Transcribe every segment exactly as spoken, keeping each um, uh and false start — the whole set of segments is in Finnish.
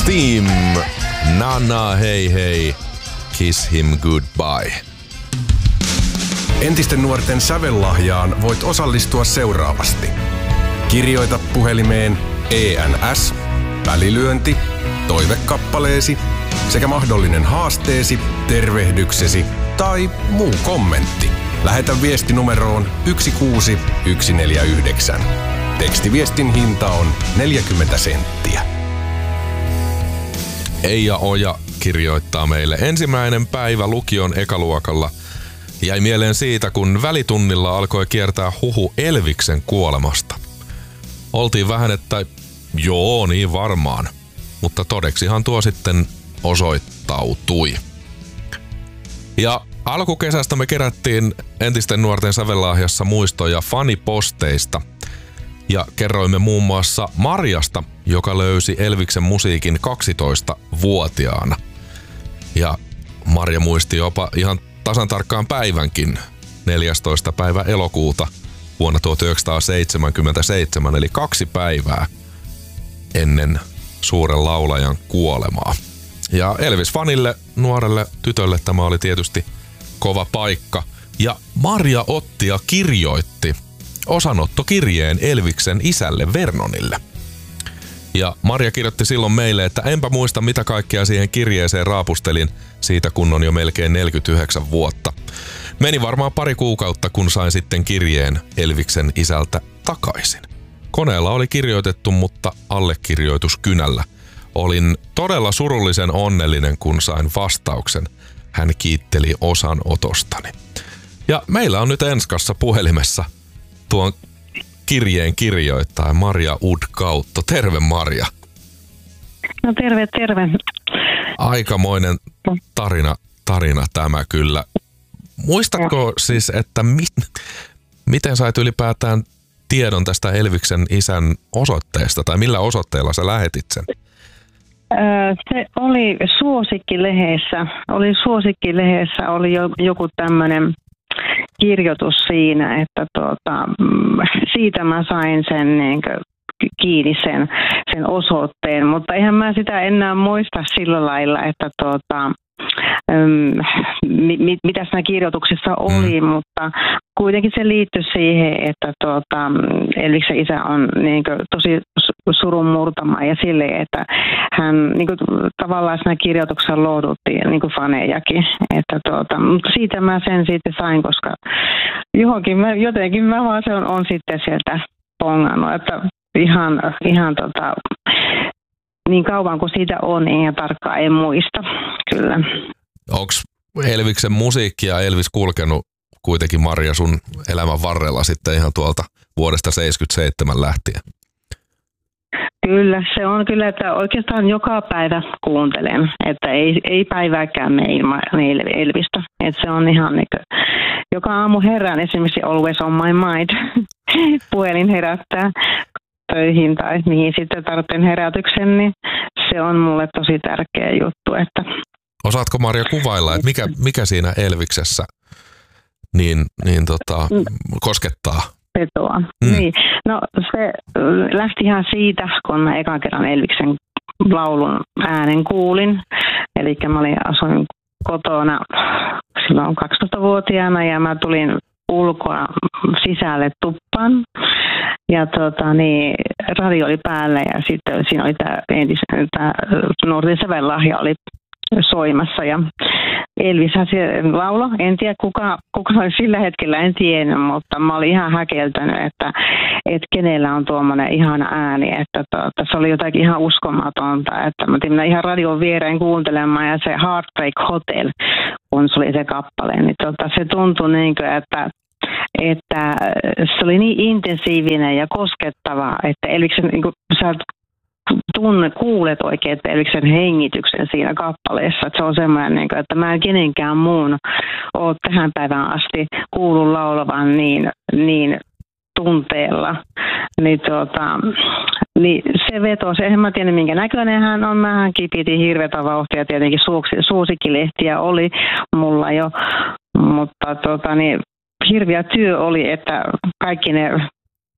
Steam, Nana hei hei, Kiss Him Goodbye. Entisten nuorten sävellahjaan voit osallistua seuraavasti. Kirjoita puhelimeen E N S, välilyönti, toivekappaleesi sekä mahdollinen haasteesi, tervehdyksesi tai muu kommentti. Lähetä viesti numeroon yksi kuusi yksi neljä yhdeksän. Tekstiviestin hinta on neljäkymmentä senttiä. Eija Oja kirjoittaa meille. Ensimmäinen päivä lukion ekaluokalla jäi mieleen siitä, kun välitunnilla alkoi kiertää huhu Elviksen kuolemasta. Oltiin vähän, että joo, niin varmaan. Mutta todeksihan tuo sitten osoittautui. Ja alkukesästä me kerättiin entisten nuorten sävellahjassa muistoja faniposteista. Ja kerroimme muun muassa Marjasta, joka löysi Elviksen musiikin kaksitoistavuotiaana. Ja Marja muisti jopa ihan tasan tarkkaan päivänkin, neljästoista päivä elokuuta vuonna tuhatyhdeksänsataaseitsemänkymmentäseitsemän, eli kaksi päivää ennen suuren laulajan kuolemaa. Ja Elvis-fanille, nuorelle tytölle tämä oli tietysti kova paikka. Ja Marja otti ja kirjoitti osanottokirjeen Elviksen isälle Vernonille. Ja Marja kirjoitti silloin meille, että enpä muista mitä kaikkea siihen kirjeeseen raapustelin siitä, kun on jo melkein neljäkymmentäyhdeksän vuotta. Meni varmaan pari kuukautta, kun sain sitten kirjeen Elviksen isältä takaisin. Koneella oli kirjoitettu, mutta allekirjoitus kynällä. Olin todella surullisen onnellinen, kun sain vastauksen. Hän kiitteli osanotostani. Ja meillä on nyt Enskassa puhelimessa tuon kirjeen kirjoittaja Marja Udkautto. Terve Marja. No terve, terve. Aikamoinen tarina, tarina tämä kyllä. Muistatko siis, että mi- miten sait ylipäätään tiedon tästä Elviksen isän osoitteesta tai millä osoitteella sä lähetit sen? Se oli Suosikkilehdessä, oli Suosikkilehdessä oli joku tämmöinen kirjoitus siinä, että tuota, siitä mä sain sen niin kuin kiinni sen, sen osoitteen, mutta eihän mä sitä enää muista sillä lailla, että tuota, mit, mit, mitä siinä kirjoituksessa oli, mm. mutta kuitenkin se liittyi siihen, että tuota, Elviksen isä on niin kuin tosi surun murtama ja silleen, että hän niin kuin, tavallaan siinä kirjoituksessa lohdutti niin kuin fanejakin, että tuota, mutta siitä mä sen sitten sain, koska johonkin mä, jotenkin mä vaan se on, on sitten sieltä pongannut, että ihan, ihan tota, niin kauan kuin siitä on, niin ihan tarkkaan en muista, kyllä. Onko Elviksen musiikki ja Elvis kulkenut kuitenkin, Marja, sun elämän varrella sitten ihan tuolta vuodesta seitsemänkymmentäseitsemän lähtien? Kyllä, se on kyllä, että oikeastaan joka päivä kuuntelen, että ei, ei päivääkään mene ilman Elvistä. Että se on ihan niin kuin, joka aamu herään esimerkiksi Always on my mind, puhelin herättää töihin tai mihin sitten tarvitsen herätyksen, niin se on mulle tosi tärkeä juttu. Että osaatko Marja kuvailla, että mikä, mikä siinä Elviksessä niin, niin tota, koskettaa? Vetoa. Mm. Niin. No se lähti ihan siitä, kun mä ekan kerran Elviksen laulun äänen kuulin. Eli mä olin, asuin kotona silloin kaksitoistavuotiaana ja mä tulin ulkoa sisälle tuppaan. Ja tota, niin, radio oli päällä ja sitten siinä oli tämä entisen, tämä Nuorten sävellahja oli soimassa ja Elvishän se laulo. En tiedä kuka, kuka oli sillä hetkellä, en tiennyt, mutta mä olin ihan häkeltänyt, että, että kenellä on tuommoinen ihana ääni. Että tuota, se oli jotakin ihan uskomatonta. Että mä tein ihan radion viereen kuuntelemaan ja se Heartbreak Hotel, kun se oli se kappale, niin tuota, se tuntui niin kuin, että että se oli niin intensiivinen ja koskettava, että Elviksen, niin kuin, sä tunne, kuulet oikein Elviksen hengityksen siinä kappaleessa. Että se on semmoinen, niin kuin, että mä en kenenkään muun ole tähän päivään asti kuullut laulavan niin, niin tunteella. Niin, tuota, niin se veto, se en mä tiedä minkä näköinen hän on. Mähän kipitin hirveätä vauhtia, tietenkin suosikkilehtiä oli mulla jo, mutta tuota, niin hirviä työ oli, että kaikki ne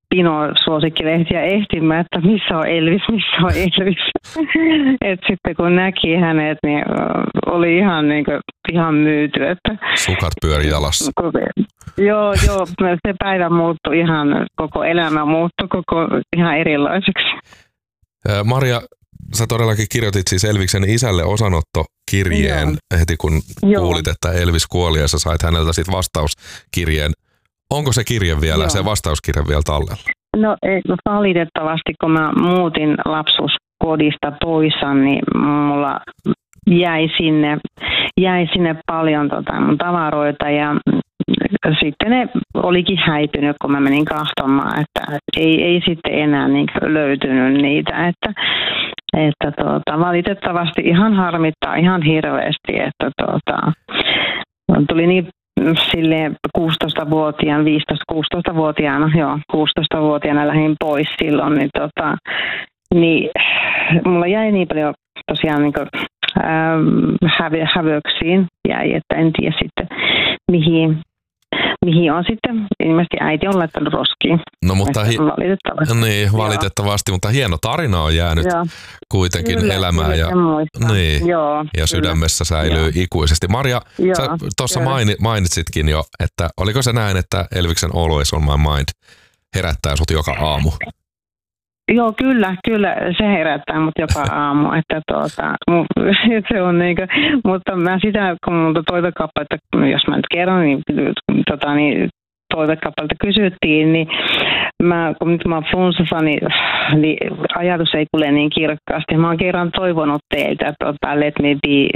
pino suosikkilehtiä ehtimään, että missä on Elvis, missä on Elvis. Et sitten kun näki hänet, niin oli ihan, niin kuin, ihan myyty. Että, sukat pyöri jalassa. Joo, joo, se päivä muuttui ihan, koko elämä muuttui koko ihan erilaiseksi. Maria, sä todellakin kirjoitit siis Elviksen isälle osanottokirjeen Joo. heti kun Joo. kuulit, että Elvis kuoli ja sä sait häneltä sit vastauskirjeen. Onko se kirje vielä, Joo. se vastauskirje vielä tallella? No valitettavasti, kun mä muutin lapsuuskodista pois, niin mulla jäi sinne, jäi sinne paljon tota mun tavaroita ja sitten ne olikin häipynyt, kun mä menin kahtomaan, että ei, ei sitten enää niin löytynyt niitä, että, että tuota, valitettavasti ihan harmittaa ihan hirveästi, että tuota, tuli niin silleen kuusitoistavuotiaana, viisitoista-kuusitoistavuotiaana, joo, kuusitoistavuotiaana lähdin pois silloin, niin, tota, niin mulla jäi niin paljon tosiaan niin kuin, ähm, hävöksiin jäi, että en tiedä sitten mihin, mihin on sitten, ilmeisesti äiti on laittanut roskiin. No mutta hi- valitettavasti. Niin, valitettavasti, mutta hieno tarina on jäänyt Joo. kuitenkin kyllä, elämään ja, niin, Joo, ja sydämessä kyllä. säilyy Joo. ikuisesti. Maria, Joo, sä tuossa maini, mainitsitkin jo, että oliko se näin, että Elviksen Always on my mind herättää sut joka aamu? Joo, kyllä, kyllä se herättää mut joka aamu, että tuota, se on niinkö, mutta mä sitä, kun multa toivekappaletta, jos mä nyt kerron, niin, tota, niin toivekappaletta kysyttiin, niin mä, kun nyt mä oon flunssassa, niin, niin ajatus ei kulje niin kirkkaasti. Mä oon kerran toivonut teiltä, tota, let me be,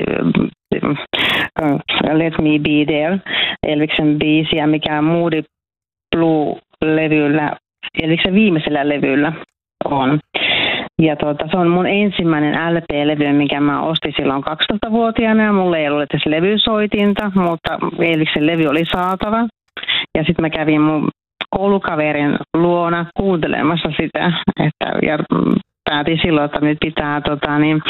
uh, let me be there, Elviksen biisiä, mikä Moody Blue-levyllä, Elviksen viimeisellä levyllä on. Ja tuota, se on mun ensimmäinen L P-levy, mikä mä ostin silloin kaksitoistavuotiaana ja mulla ei ollut edes levysoitinta, mutta Elviksen levy oli saatava. Ja sitten mä kävin mun koulukaverin luona kuuntelemassa sitä, että ja päätin silloin, että nyt pitää tota, niin,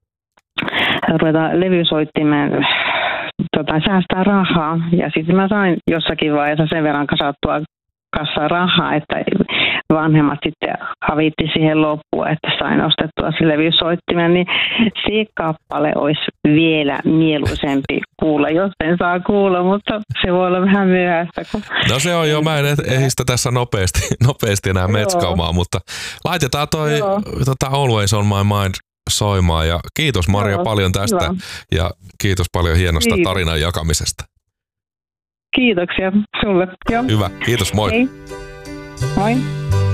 ruveta levysoittimeen tota, säästää rahaa. Ja sitten mä sain jossakin vaiheessa sen verran kasattua kassa rahaa, että vanhemmat sitten havitti siihen loppuun, että sain ostettua se levysoittimen, niin se kappale olisi vielä mieluisempi kuulla, jos en saa kuulla, mutta se voi olla vähän myöhäistä. Kun... No se on jo, mä en ehdi sitä tässä nopeasti, nopeasti enää metskaamaan, mutta laitetaan toi tota, Always on my mind soimaan ja kiitos Maria Joo, paljon tästä hyvä. Ja kiitos paljon hienosta kiitos. Tarinan jakamisesta. Kiitoksia sulle. Joo. Hyvä, kiitos, moi. Hei. Moi.